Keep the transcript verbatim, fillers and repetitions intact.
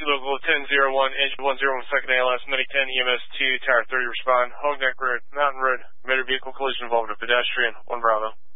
local ten zero one, engine one zero one, second A L S, Medic ten, E M S two, Tower thirty, respond. Hogneck Road, Mountain Road, motor vehicle collision involving a pedestrian, one Bravo.